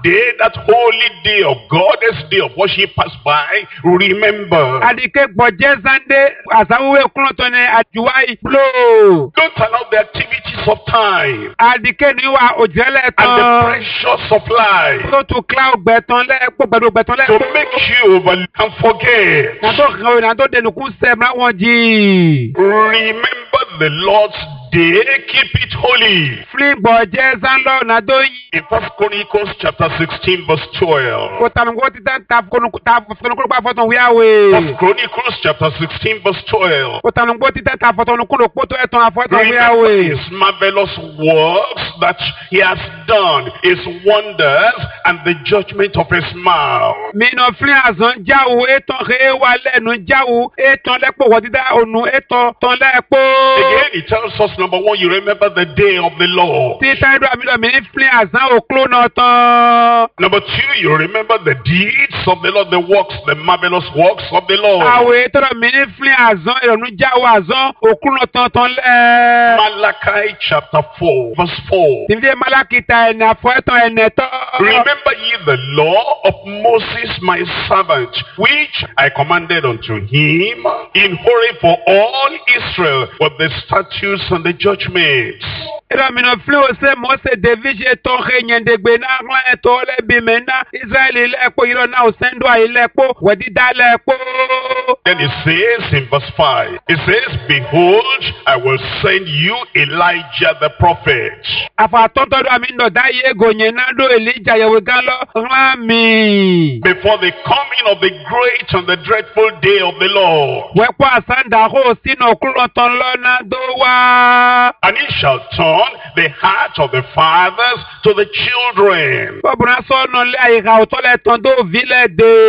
day, that holy day of Goddess day of worship pass by, remember. Adike gbọ̀jẹ́ Sunday àsáwúwé kúrọ̀tọ́ni àjùwáì blow. Don't allow the activities of time Adike ni wa òjẹ́lẹ̀ and the tán. pressures of life Tó tún cloud gbẹ̀tán lẹ́ẹ̀kọ́ gbẹ̀dọ̀ gbẹ̀tán to lẹ́ẹ̀kọ́. make you overlook and forget. Nàtó kan nàtó dẹnukú sẹ́m láwọn jì. Remember the Lord's day, keep it holy. Fili gbọ̀jẹ́ Sunday nàtó yìí. In 1 Chronicles chapter 16 verse 12. Kò tànùkú títà tàfọ̀tọ̀nukú pàfọ̀tọ̀ wíyáwé. 1 Chronicles chapter 16 verse 12. Kò tànùkú títà tàfọ̀tọ̀nukú lòpótò ẹ̀tàn àfọ̀tọ̀ Remember wíyáwé. his marvelous works that he has done, his wonders, and the judgment of his mouth. Mina fili azan jáwó étan rèé wa lẹ́nu jáwó étan lẹ́pọ̀ wọ́n dídá ònù étan tán lẹ́pọ̀. Again, he tells us, number one, you remember the day of the Lord. Títà ìdúrà mi lọ mi ní fili azan òkúló náà tán. Number two, you remember the deeds of the Lord, the works, the marvelous works of the Lord. Àwọ̀ ètò mi ní fili azan ìrọ̀nù jáwó azan òkúló náà tán tán lẹ́. Malachi chapter 4 verse 4. Tìfidé Malakita ẹ̀nà àfọ̀ ẹ̀tàn ẹ̀nà tán. Remember ye the law of Moses my servant, which I commanded unto him in Horeb for all Israel, with the statutes and the judgments. Ìrọ̀ mi náà fili ọ̀sẹ̀ mọ́sẹ̀ David ṣe tán ṣe yẹ̀ndẹ̀gbẹ̀ náà ńlá ẹ̀tọ́ ọlẹ́bí mi náà Israẹli lẹ́pọ̀ ìrọ̀ náà ọ̀sẹ̀ndọ̀ àyè lẹ́pọ̀ wẹ̀dídá lẹ́pọ̀. Then it says in verse 5, it says, behold, I will send you Elijah the prophet. Àfàtọ́tọ́dọ̀ àmì ńdọ̀dá yé gònyè náà dó Elijah yẹ̀wò gán lọ ńlá mi. Before the coming of the great and the dreadful day of the Lord. Wẹ́pọ̀ àsándà hó sínú òkúrọ̀ tán lọ́nà tó wá. And he shall turn the heart of the fathers to the children, Bọ́bùnà sọ́nà lé àyíká òtọ́lẹ̀ tán tó vilẹ̀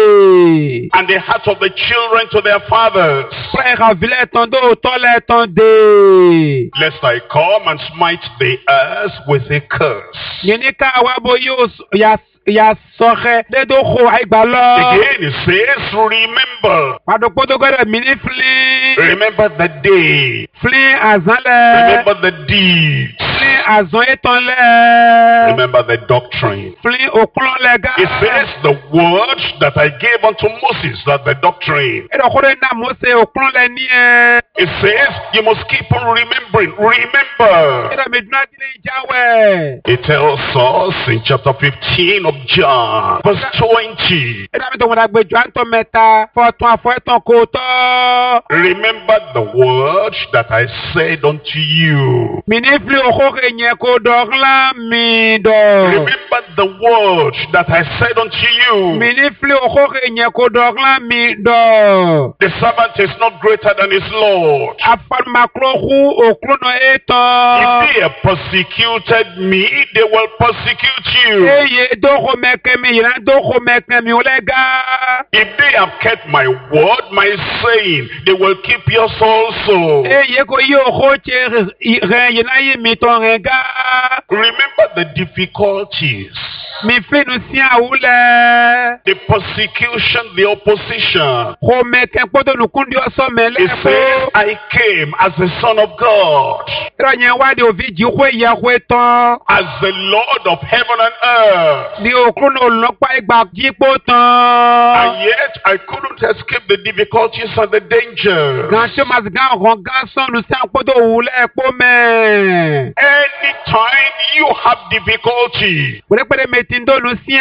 dé. and the heart of the children to their fathers, Pẹ̀ka vilẹ̀ tán tó òtọ́lẹ̀ tán dé. lest I come and smite the earth with a curse. Yìnyín ká wá bó yóò yà sọ̀kẹ́ dédó kó àìgbà lọ. Again it says, remember. Pàdókò tó gbọ́dọ̀ mí ní fili. Remember the day. Fili àzán lẹ̀. Remember the deeds. Fili àzán étan lẹ̀. Remember the doctrine. Fili òkúlọ̀ lẹ̀ gá. It says the word that I gave unto Moses, that the doctrine. Ẹ̀dọ̀kúrẹ́ náà mo ṣe òkúlọ̀ lẹ̀ ní ẹ̀. It says you must keep on remembering. Remember. Ẹ̀dọ̀ mi dúná dílé ìjáwẹ̀. It tells us in chapter 15 of John, verse 20. Ẹ̀dọ̀ mi tó wọn dàgbé jù àǹtọ̀ mẹ́ta fọ̀tún àfọ̀ ẹ̀tàn kò tọ́. Remember the word that I said unto you. Mi ní fili òkúrẹ́ yẹn kò dọ̀gla mi dọ̀. Remember the word that I said unto you. Mi ní fili òkúrẹ́ yẹn kò dọ̀gla mi dọ̀. The servant is not greater than his Lord. Afọ̀dùmàkúrọ̀kú òkúrọ̀ náà étan. If they have persecuted me, they will persecute you. Eye dóko mẹ́kẹ́ mi yìnyín dóko mẹ́kẹ́ mi wọlé gá. If they have kept my word, my saying, they will keep yours also. Eye kò yí òkú tse rẹ̀ yìnyín ayé mi tán rẹ̀ gá. Remember the difficulties, Mi fínú sí àwùlẹ̀. the persecution, the opposition. Kò mẹ́kẹ́ kpọ́dọ̀ nùkún di ọ̀sọ́ It mẹ́lẹ́ says, kó. I came as the Son of God, Ìrọ̀ yẹn wá di òfin jí hwé yẹ hwé tán. as the Lord of heaven and earth. Di òkú náà lọ́pàá ìgbà jípò tán. And yet I couldn't escape the difficulties and the dangers. Gàn tí o máa sì gán ọ̀hún gán sọ̀nù sí àpótò òwúlẹ̀ ẹ̀kọ́ mẹ́. Anytime you have difficulty, Pẹ̀lẹ́pẹ̀lẹ́ mẹ́tì ń dọ̀nù sí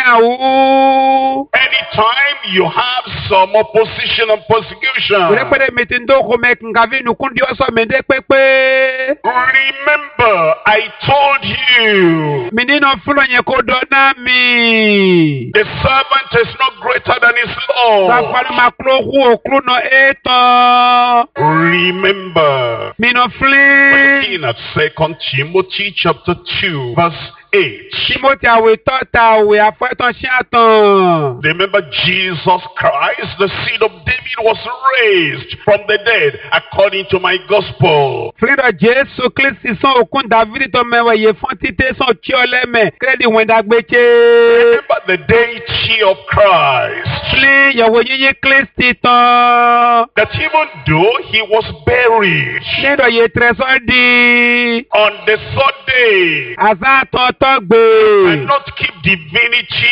àwù. anytime you have some opposition and persecution, Pẹ̀lẹ́pẹ̀lẹ́ mẹ́tì ń dọ̀kọ̀ mẹ́kì nǹkan fi nùkún di ọ̀sọ́ mẹ́ndé pépé. remember I told you, Mi nínú fúlọ̀ yẹn kó dọ́nà mi. the servant is not greater than his Lord. Sàfàlù máa kúrò hu òkúrò náà étan. Remember, Mi nù fílí. looking at 2 Timothy chapter 2 verse 8. Timothy àwẹ̀ tọ́ta àwẹ̀ àfẹ́tàn sí àtàn. Remember Jesus Christ, the seed of David, was raised from the dead according to my gospel. Fílídọ̀ Jésù Kristi sàn òkun Dàvídì tó mẹ́wàá yẹ fún títẹ́ sàn tí ọ lẹ́mẹ̀ kírẹ́dì wẹ̀ndàgbẹ́tsẹ́. Remember the deity of Christ. Fílí yẹ̀wò yíyí Kristi tán. That even though he was buried, Nídọ̀ yẹ tẹ̀sán di. on the third day, Àzá tán tọ́ gbé. and not keep divinity